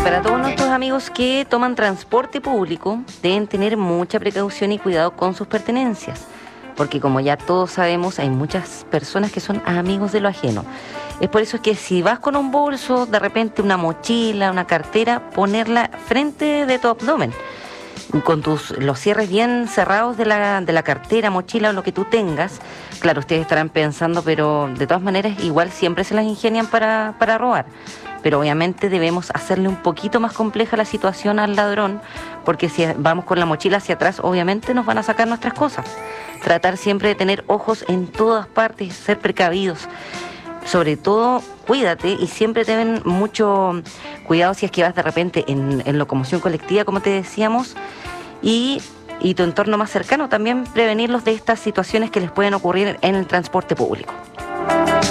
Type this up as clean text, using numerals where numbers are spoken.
Para todos nuestros amigos que toman transporte público, deben tener mucha precaución y cuidado con sus pertenencias, porque como ya todos sabemos, hay muchas personas que son amigos de lo ajeno. Es por eso que si vas con un bolso, de repente una mochila, una cartera, ponerla frente de tu abdomen, con los cierres bien cerrados de la cartera, mochila o lo que tú tengas. Claro, ustedes estarán pensando, pero de todas maneras igual siempre se las ingenian para robar. Pero obviamente debemos hacerle un poquito más compleja la situación al ladrón, porque si vamos con la mochila hacia atrás, obviamente nos van a sacar nuestras cosas. Tratar siempre de tener ojos en todas partes, ser precavidos. Sobre todo, cuídate y siempre ten mucho cuidado si es que vas de repente en locomoción colectiva, como te decíamos, y tu entorno más cercano, también prevenirlos de estas situaciones que les pueden ocurrir en el transporte público.